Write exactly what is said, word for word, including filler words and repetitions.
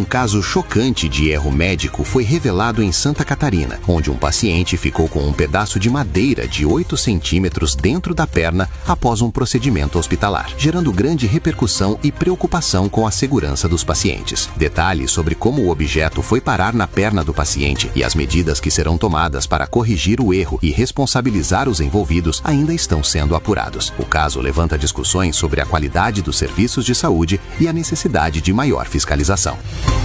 caso chocante de erro médico foi revelado em Santa Catarina, onde um paciente ficou com um pedaço de madeira de oito centímetros dentro da perna após um procedimento hospitalar, gerando grande repercussão e preocupação com a segurança dos pacientes. Detalhes sobre como o objeto foi parar na perna do paciente e as medidas que serão tomadas para corrigir o erro e responsabilizar os envolvidos ainda estão sendo apurados. O caso levanta discussões sobre a qualidade dos serviços de saúde e a necessidade de maior fiscalização.